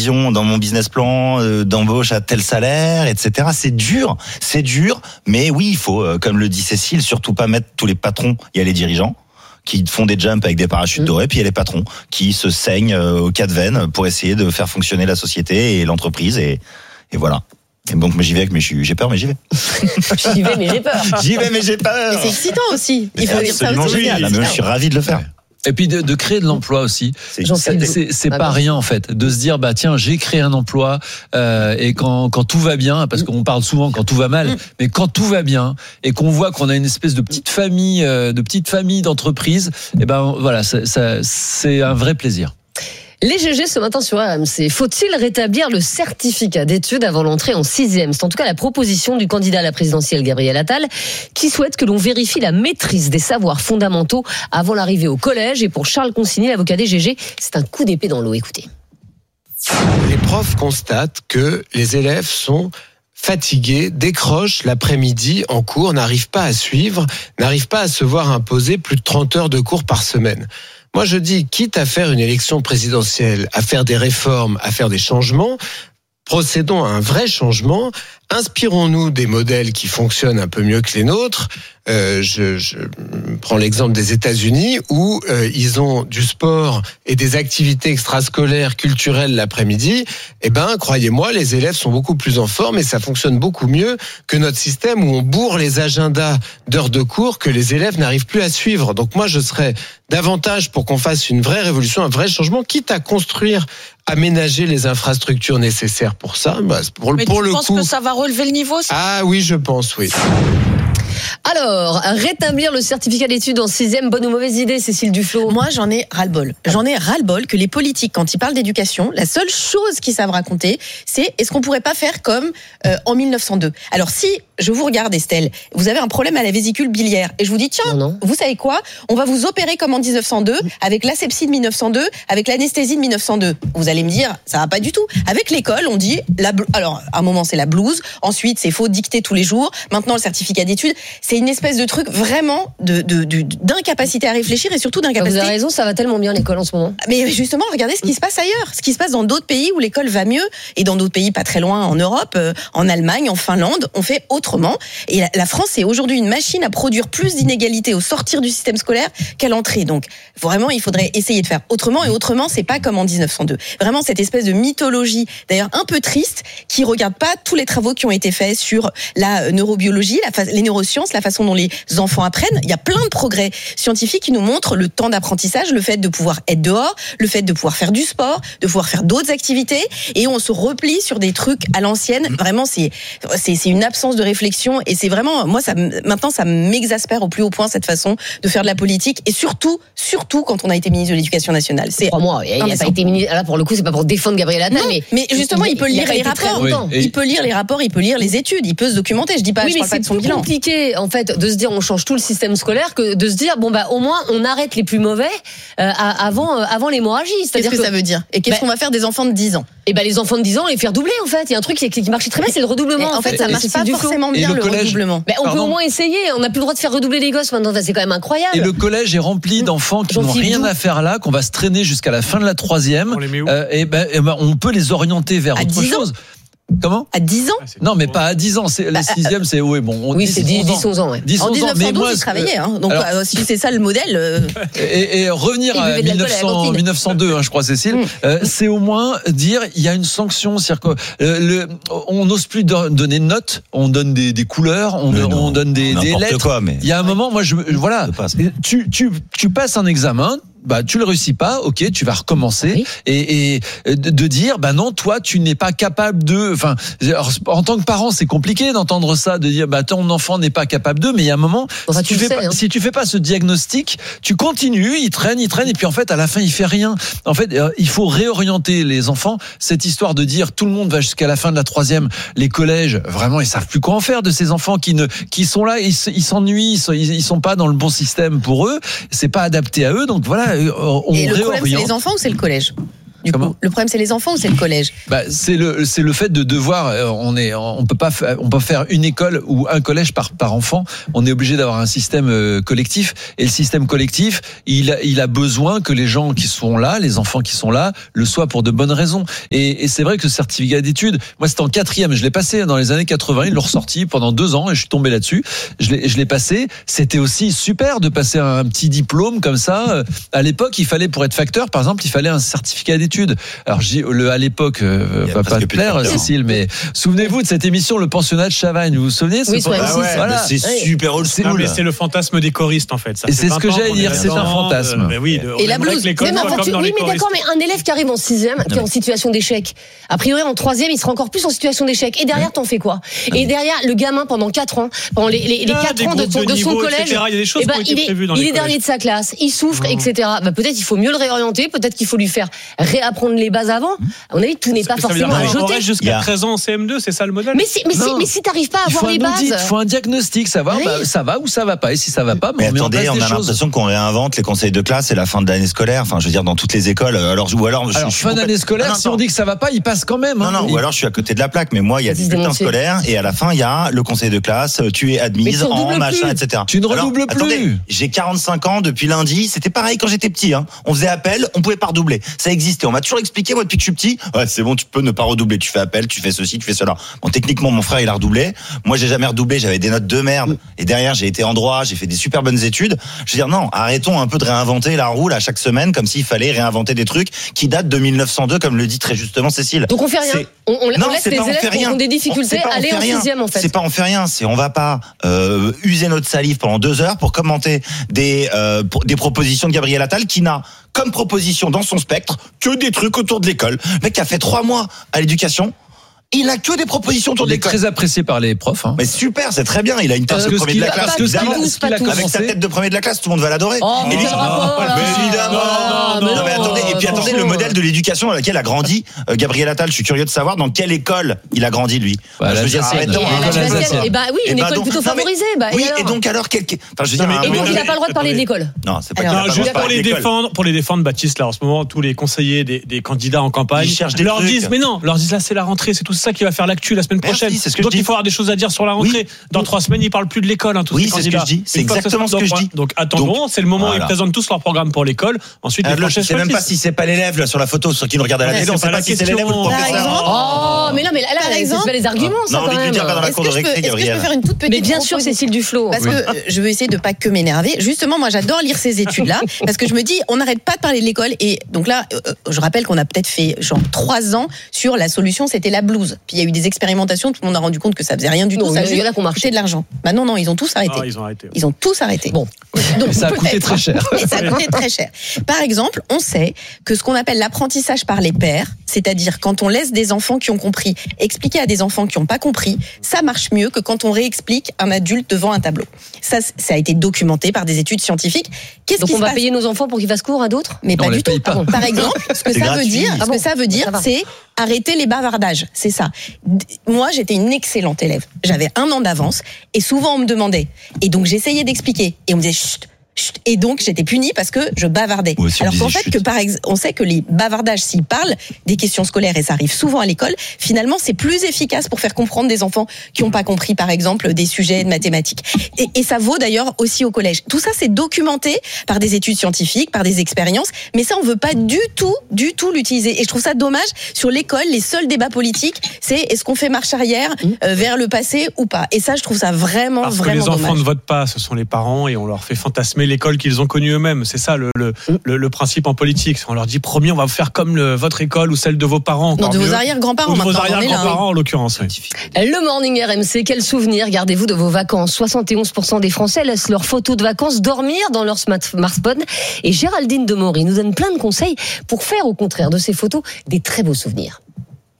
dans mon business plan d'embauche à tel salaire, etc. C'est dur, mais oui, il faut, comme le dit Cécile, surtout pas mettre tous les patrons. Il y a les dirigeants qui font des jumps avec des parachutes dorés, puis il y a les patrons qui se saignent aux quatre veines pour essayer de faire fonctionner la société et l'entreprise, et voilà. Et donc j'y vais, j'ai peur, mais j'y vais. J'y vais, mais j'ai peur. J'y vais, mais j'ai peur. Mais c'est excitant aussi. Il faut dire ça aussi. Je suis ravi de le faire. Et puis de créer de l'emploi aussi. C'est pas rien en fait. De se dire tiens, j'ai créé un emploi et quand tout va bien, parce qu'on parle souvent quand tout va mal, mais quand tout va bien et qu'on voit qu'on a une espèce de petite famille d'entreprises, et voilà, c'est un vrai plaisir. Les GG ce matin sur RMC. Faut-il rétablir le certificat d'études avant l'entrée en 6e ? C'est en tout cas la proposition du candidat à la présidentielle Gabriel Attal, qui souhaite que l'on vérifie la maîtrise des savoirs fondamentaux avant l'arrivée au collège. Et pour Charles Consigny, l'avocat des GG, c'est un coup d'épée dans l'eau. Écoutez. Les profs constatent que les élèves sont fatigués, décrochent l'après-midi en cours, n'arrivent pas à suivre, n'arrivent pas à se voir imposer plus de 30 heures de cours par semaine. Moi, je dis, quitte à faire une élection présidentielle, à faire des réformes, à faire des changements, procédons à un vrai changement. Inspirons-nous des modèles qui fonctionnent un peu mieux que les nôtres. Je prends l'exemple des États-Unis où ils ont du sport et des activités extrascolaires, culturelles l'après-midi. Croyez-moi, les élèves sont beaucoup plus en forme et ça fonctionne beaucoup mieux que notre système où on bourre les agendas d'heures de cours que les élèves n'arrivent plus à suivre. Donc moi, je serais davantage pour qu'on fasse une vraie révolution, un vrai changement, quitte à construire, aménager les infrastructures nécessaires pour ça. Pour le coup. Que ça va relever le niveau, ça ? Ah oui, je pense, oui. Alors, rétablir le certificat d'études en 6e, bonne ou mauvaise idée, Cécile Duflot ? Moi, j'en ai ras-le-bol. J'en ai ras-le-bol que les politiques, quand ils parlent d'éducation, la seule chose qu'ils savent raconter, c'est est-ce qu'on pourrait pas faire comme en 1902 ? Alors, si je vous regarde, Estelle, vous avez un problème à la vésicule biliaire, et je vous dis, tiens, vous savez quoi ? On va vous opérer comme en 1902, avec l'asepsie de 1902, avec l'anesthésie de 1902. Vous allez me dire, ça va pas du tout. Avec l'école, on dit, alors, à un moment, c'est la blouse, ensuite, c'est faut dicter tous les jours, maintenant, le certificat d'études, c'est une espèce de truc vraiment d'incapacité à réfléchir et surtout d'incapacité. Vous avez raison, ça va tellement bien l'école en ce moment. Mais justement, regardez ce qui se passe ailleurs, ce qui se passe dans d'autres pays où l'école va mieux et dans d'autres pays pas très loin en Europe, en Allemagne, en Finlande, on fait autrement. Et la France est aujourd'hui une machine à produire plus d'inégalités au sortir du système scolaire qu'à l'entrée. Donc vraiment, il faudrait essayer de faire autrement, et autrement, c'est pas comme en 1902. Vraiment cette espèce de mythologie, d'ailleurs un peu triste, qui regarde pas tous les travaux qui ont été faits sur la neurobiologie, les neurosciences, la façon dont les enfants apprennent. Il y a plein de progrès scientifiques qui nous montrent le temps d'apprentissage, le fait de pouvoir être dehors, le fait de pouvoir faire du sport, de pouvoir faire d'autres activités, et on se replie sur des trucs à l'ancienne. Vraiment, c'est une absence de réflexion, et c'est vraiment, moi, maintenant, ça m'exaspère au plus haut point, cette façon de faire de la politique, et surtout quand on a été ministre de l'Éducation nationale. C'est 3 mois. Il n'a pas été ministre. Là, pour le coup, c'est pas pour défendre Gabriel Attal, mais justement, il peut lire les rapports. Il peut lire les rapports, il peut lire les études, il peut se documenter. Je parle pas de son bilan. C'est compliqué, en fait, de se dire on change tout le système scolaire que de se dire au moins on arrête les plus mauvais avant l'hémorragie. Qu'est-ce que ça veut dire ? Et qu'est-ce qu'on va faire des enfants de 10 ans ? Les enfants de 10 ans, les faire doubler, en fait. Il y a un truc qui marche très bien, c'est le redoublement. En fait, ça marche pas forcément bien, le redoublement. On peut au moins essayer. On n'a plus le droit de faire redoubler les gosses maintenant. C'est quand même incroyable. Et le collège est rempli d'enfants qui n'ont rien à faire là, qu'on va se traîner jusqu'à la fin de la 3e. On peut les orienter vers autre chose. Comment ? À 10 ans ? Non, mais pas à 10 ans. Les 6e, c'est c'est 10-11 ans. Ouais. 10, en 1912, ils travaillaient. Donc, si c'est ça le modèle. Et revenir à 1902, je crois, Cécile, c'est au moins dire il y a une sanction. C'est-à-dire on n'ose plus donner de notes, on donne des couleurs, on donne des lettres. Il y a un moment, voilà, tu passes un examen. Tu le réussis pas, ok, tu vas recommencer et de dire non, toi tu n'es pas capable de. Enfin, en tant que parent, c'est compliqué d'entendre ça, de dire ton enfant n'est pas capable de. Mais il y a un moment, si tu fais pas ce diagnostic, tu continues, il traîne et puis en fait à la fin il fait rien. En fait, il faut réorienter les enfants. Cette histoire de dire tout le monde va jusqu'à la fin de la 3e, les collèges vraiment ils savent plus quoi en faire de ces enfants qui sont là, ils s'ennuient, ils sont pas dans le bon système pour eux, c'est pas adapté à eux, donc voilà. Et le problème, c'est les enfants ou c'est le collège ? Du coup, le problème, c'est les enfants ou c'est le collège? C'est le fait de devoir. On peut pas faire une école ou un collège par enfant. On est obligé d'avoir un système collectif. Et le système collectif, il a besoin que les gens qui sont là, les enfants qui sont là, le soient pour de bonnes raisons. Et c'est vrai que le certificat d'études, moi c'était en 4e, je l'ai passé dans les années 80. Ils l'ont ressorti pendant 2 ans et je suis tombé là-dessus. Je l'ai passé. C'était aussi super de passer un petit diplôme comme ça. À l'époque, il fallait, pour être facteur, par exemple, il fallait un certificat d'études. Alors, à l'époque, va pas te plaire, Cécile, mais souvenez-vous de cette émission, Le Pensionnat de Chavagne. Vous vous souvenez? Oui, voilà. C'est super old school. Mais c'est le fantasme des choristes, en fait. Ça et c'est ce que j'allais dire, c'est un fantasme. Et la blouse. Oui, mais d'accord, mais un élève qui arrive en 6e, qui est en situation d'échec, a priori en 3e, il sera encore plus en situation d'échec. Et derrière, t'en fais quoi? Et derrière, le gamin, pendant 4 ans, pendant les 4 ans de son collège, il est dernier de sa classe, il souffre, etc. Peut-être il faut mieux le réorienter, peut-être qu'il faut lui faire réapprendre les bases avant. À mon avis, tout n'est pas forcément à jeter. On reste jusqu'à 13 ans en CM2, c'est ça le modèle? Mais si t'arrives pas à avoir les bases. Il faut un diagnostic, savoir ça va ou ça va pas. Et si ça va pas, mais attendez, on a l'impression qu'on réinvente les conseils de classe et la fin de l'année scolaire. Enfin, je veux dire, dans toutes les écoles. Alors fin d'année scolaire, si on dit que ça va pas, il passe quand même. Non, ou alors je suis à côté de la plaque. Mais moi, il y a des bulletins scolaires et à la fin, il y a le conseil de classe. Tu es admise en machin, etc. Tu ne redoubles plus. Attendez, j'ai 45 ans depuis lundi. C'était pareil quand j'étais petit. On faisait appel, on pouvait pas redoubler. Ça existait. On m'a toujours expliqué, moi, depuis que je suis petit. Ouais, c'est bon, tu peux ne pas redoubler. Tu fais appel, tu fais ceci, tu fais cela. Bon, techniquement, mon frère, il a redoublé. Moi, j'ai jamais redoublé. J'avais des notes de merde. Et derrière, j'ai été en droit. J'ai fait des super bonnes études. Je veux dire, non, arrêtons un peu de réinventer la roue, là, chaque semaine, comme s'il fallait réinventer des trucs qui datent de 1902, comme le dit très justement Cécile. Donc on fait rien. On laisse les élèves qui ont des difficultés aller en 6e, en fait. C'est pas on fait rien. C'est on va pas user notre salive pendant 2 heures pour commenter des propositions de Gabriel Attal qui n'a comme proposition dans son spectre que des trucs autour de l'école. Le mec qui a fait 3 mois à l'éducation. Il n'a que des propositions autour de l'école. Il est très apprécié par les profs. Mais super, c'est très bien. Il a une tête de premier de la classe. Avec sa tête de premier de la classe, tout le monde va l'adorer. Évidemment. Non, mais attendez, le modèle de l'éducation dans laquelle a grandi Gabriel Attal. Je suis curieux de savoir dans quelle école il a grandi lui. Je veux dire, arrêtons. Une école plutôt favorisée. Oui, et donc alors et donc il n'a pas le droit de parler de l'école. Non, c'est pas grave. Juste pour les défendre, Baptiste, là en ce moment, tous les conseillers des candidats en campagne leur disent là c'est la rentrée, c'est tout ça qui va faire l'actu la semaine prochaine. Donc il faut avoir des choses à dire sur la rentrée. Dans 3 semaines, ils parlent plus de l'école. Oui, c'est ce que je dis. C'est exactement ce que je dis. Donc attendons, c'est le moment où ils présentent tous leur programme pour l'école. Ensuite, les prochaines. Je sais même pas si c'est pas l'élève là sur la photo, sur qui nous regarde à la télé. On sait pas si c'est l'élève ou le professeur. Oh, mais non, mais là, c'est pas les arguments, ça quand même. Non, on lui dire pas dans la cour de récré, Gabriel. Est-ce que je peux faire une toute petite? Mais bien sûr, Cécile Duflot. Parce que je veux essayer de pas que m'énerver. Justement, moi, j'adore lire ces études-là parce que je me dis, on n'arrête pas de parler de l'école. Et donc là, je rappelle qu'on a peut-être fait genre 3 ans sur la solution, c'était la blouse. Puis il y a eu des expérimentations, tout le monde a rendu compte que ça faisait rien du tout. Ça a coûté de l'argent. Bah non, ils ont tous arrêté. Ils ont tous arrêté. Bon, donc ça a coûté très cher. Et ça a coûté très cher. Par exemple, on sait que ce qu'on appelle l'apprentissage par les pairs, c'est-à-dire quand on laisse des enfants qui ont compris expliquer à des enfants qui n'ont pas compris, ça marche mieux que quand on réexplique un adulte devant un tableau. Ça a été documenté par des études scientifiques. Donc on va payer nos enfants pour qu'ils fassent cours à d'autres? Mais pas du tout. Par exemple, ce que ça veut dire, c'est arrêter les bavardages. C'est ça. Moi, j'étais une excellente élève. J'avais 1 an d'avance et souvent on me demandait. Et donc j'essayais d'expliquer et on me disait chut. Et donc j'étais punie parce que je bavardais. Alors qu'en fait, on sait que les bavardages, s'ils parlent des questions scolaires, et ça arrive souvent à l'école, finalement c'est plus efficace pour faire comprendre des enfants qui n'ont pas compris, par exemple, des sujets de mathématiques. Et ça vaut d'ailleurs aussi au collège. Tout ça, c'est documenté par des études scientifiques, par des expériences, mais ça, on veut pas du tout l'utiliser. Et je trouve ça dommage. Sur l'école, les seuls débats politiques, c'est est-ce qu'on fait marche arrière vers le passé ou pas. Et ça, je trouve ça vraiment dommage. Parce que les enfants ne votent pas, ce sont les parents, et on leur fait fantasmer l'école qu'ils ont connue eux-mêmes. C'est ça le principe en politique. On leur dit promis, on va faire comme votre école ou celle de vos parents. Non, de vos arrière-grands-parents. Ou de vos arrière-grands-parents en l'occurrence. Oui. Le Morning RMC, quel souvenir gardez-vous de vos vacances? 71% des Français laissent leurs photos de vacances dormir dans leur smartphone. Et Géraldine Demory nous donne plein de conseils pour faire au contraire de ces photos des très beaux souvenirs.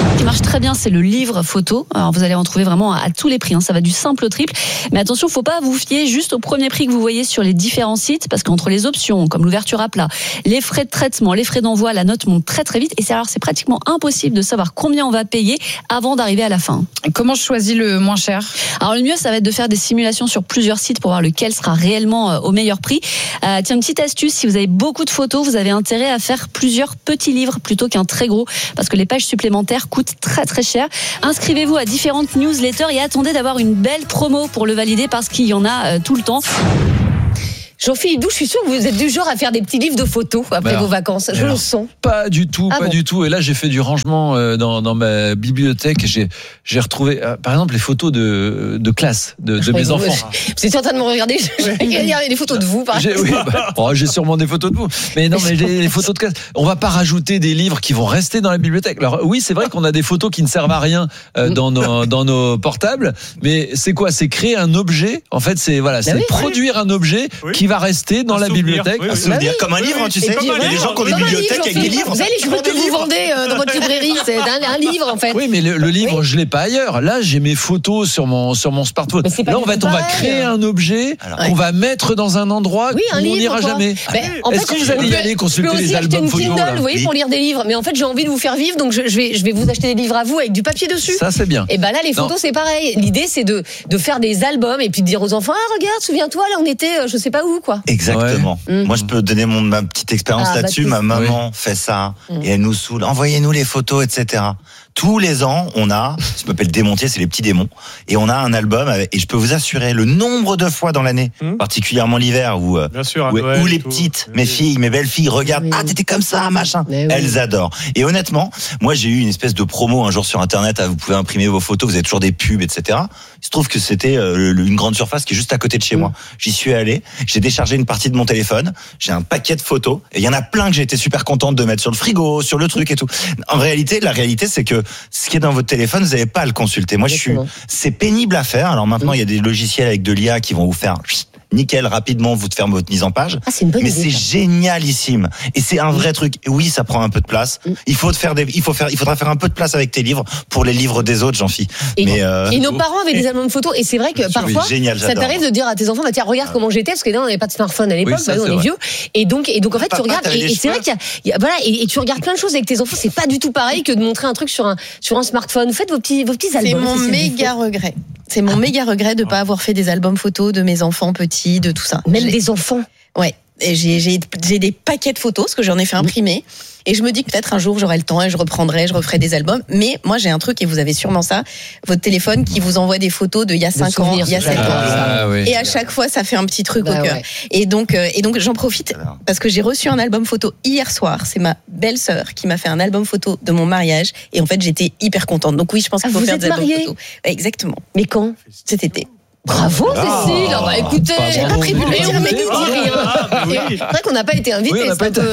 Ce qui marche très bien, c'est le livre photo. Alors vous allez en trouver vraiment à tous les prix, ça va du simple au triple. Mais attention, faut pas vous fier juste au premier prix que vous voyez sur les différents sites, parce qu'entre les options, comme l'ouverture à plat, les frais de traitement, les frais d'envoi, la note monte très très vite. Et c'est pratiquement impossible de savoir combien on va payer avant d'arriver à la fin. Comment je choisis le moins cher ? Alors le mieux, ça va être de faire des simulations sur plusieurs sites pour voir lequel sera réellement au meilleur prix. Tiens, une petite astuce, si vous avez beaucoup de photos, vous avez intérêt à faire plusieurs petits livres plutôt qu'un très gros, parce que les pages supplémentaires coûtent très très cher. Inscrivez-vous à différentes newsletters et attendez d'avoir une belle promo pour le valider, parce qu'il y en a tout le temps. Jean-Philippe Doux, je suis sûr que vous êtes du genre à faire des petits livres de photos après vos vacances. Je le sens. Pas du tout, du tout. Et là, j'ai fait du rangement dans ma bibliothèque. J'ai retrouvé, par exemple, les photos de classe de mes enfants. Vous êtes en train de me regarder. Il y a des photos de vous, par exemple. J'ai sûrement des photos de vous. Mais non, mais les photos de classe. On va pas rajouter des livres qui vont rester dans la bibliothèque. Alors oui, c'est vrai qu'on a des photos qui ne servent à rien dans nos portables. Mais c'est quoi ? C'est créer un objet. En fait, c'est produire un objet qui va rester dans la bibliothèque. Un souvenir, comme un livre, tu sais. Il y a des gens qui ont des bibliothèques avec des livres. Vous avez les livres que vous vendez dans votre librairie, c'est un livre en fait. Oui, mais le livre, je l'ai pas ailleurs. Là, j'ai mes photos sur mon smartphone. Là, on va créer un objet qu'on va mettre dans un endroit où on n'ira jamais. Est-ce que vous allez y aller consulter les albums photos Kindle, vous voyez, pour lire des livres. Mais en fait, j'ai envie de vous faire vivre, donc je vais vous acheter des livres à vous avec du papier dessus. Ça, c'est bien. Et là, les photos, c'est pareil. L'idée, c'est de faire des albums et puis de dire aux enfants, regarde, souviens-toi, là, on était, je sais pas où, quoi. Exactement. Moi, je peux donner ma petite expérience là-dessus. Ma maman fait ça et elle nous saoule. Envoyez-nous les photos, etc. Tous les ans, on a, ça s'appelle Démontier, c'est les petits démons, et on a un album et je peux vous assurer le nombre de fois dans l'année, particulièrement l'hiver où les petites, mes filles, mes belles filles regardent, t'étais comme ça, machin. Elles adorent. Et honnêtement, moi j'ai eu une espèce de promo un jour sur internet, vous pouvez imprimer vos photos, vous avez toujours des pubs, etc. Il se trouve que c'était une grande surface qui est juste à côté de chez moi. J'y suis allé, j'ai déchargé une partie de mon téléphone, j'ai un paquet de photos, et il y en a plein que j'ai été super contente de mettre sur le frigo, sur le truc et tout. En réalité, la réalité c'est que ce qui est dans votre téléphone, vous n'avez pas à le consulter. Moi, c'est pénible à faire. Alors maintenant, il y a des logiciels avec de l'IA qui vont vous faire nickel, rapidement, vous faire votre mise en page. Mais c'est génialissime. Et c'est un vrai truc. Et oui, ça prend un peu de place. Il faudra faire un peu de place avec tes livres pour les livres des autres, Jean-Philippe. Et nos parents avaient des albums photos. Et c'est vrai que parfois, ça t'arrive de dire à tes enfants, tiens, regarde comment j'étais, parce que là, on n'avait pas de smartphone à l'époque, on est vieux. Et donc, en fait, tu regardes, et c'est vrai qu'il y a, et tu regardes plein de choses avec tes enfants. C'est pas du tout pareil que de montrer un truc sur un smartphone. Vous faites vos petits albums. C'est mon méga regret. C'est mon méga regret de ne pas avoir fait des albums photos de mes enfants petits, de tout ça. Même des enfants. Ouais. Et j'ai des paquets de photos, parce que j'en ai fait imprimer. Et je me dis que peut-être un jour j'aurai le temps et je referai des albums. Mais moi j'ai un truc, et vous avez sûrement ça, votre téléphone qui vous envoie des photos d'il y a 5 ans, il y a 7 ans. Et à chaque fois ça fait un petit truc au cœur. Et donc j'en profite parce que j'ai reçu un album photo hier soir. C'est ma belle-sœur qui m'a fait un album photo de mon mariage. Et en fait j'étais hyper contente. Donc oui, je pense qu'il faut faire des albums photos. Exactement. Mais quand ? Cet été. Bravo Cécile. Écoutez, j'ai pas prévu de le dire, mais tu dis rien. C'est vrai qu'on n'a pas été invités.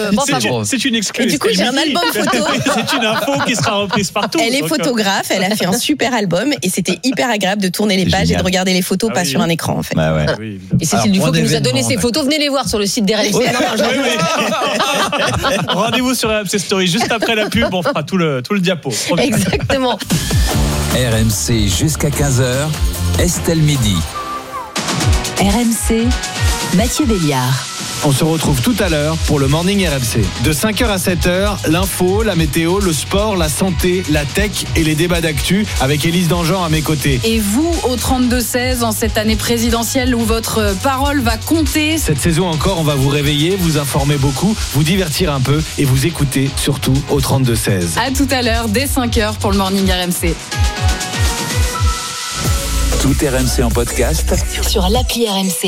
C'est une excuse. Et du coup, j'ai un album photo. C'est une info qui sera reprise partout. Elle est photographe, elle a fait un super album et c'était hyper agréable de tourner les pages et de regarder les photos pas sur un écran en fait. Et Cécile Dufaux qui nous a donné ses photos, venez les voir sur le site d'RMC. Rendez-vous sur RMC Story juste après la pub, on fera tout le diapo. Exactement. RMC jusqu'à 15h. Estelle Midi. RMC, Mathieu Béliard. On se retrouve tout à l'heure pour le Morning RMC. De 5h à 7h, l'info, la météo, le sport, la santé, la tech et les débats d'actu avec Élise Dangean à mes côtés. Et vous, au 32-16, en cette année présidentielle où votre parole va compter. Cette saison encore, on va vous réveiller, vous informer beaucoup, vous divertir un peu et vous écouter surtout au 32-16. À tout à l'heure, dès 5h pour le Morning RMC. Tout RMC en podcast sur l'appli RMC.